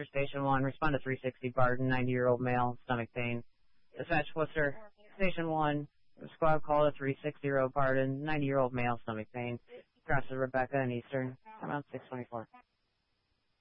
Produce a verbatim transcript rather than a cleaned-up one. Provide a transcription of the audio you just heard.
Worcester Station one. Respond to three sixty Barton, ninety-year-old male, stomach pain. Dispatch Worcester Station one. Squad call to three sixty Barton, ninety-year-old male, stomach pain. Cross to Rebecca and Eastern. Around six twenty-four.